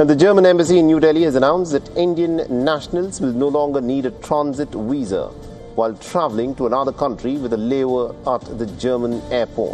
And the German embassy in New Delhi has announced that Indian nationals will no longer need a transit visa while traveling to another country with a layover at the German airport.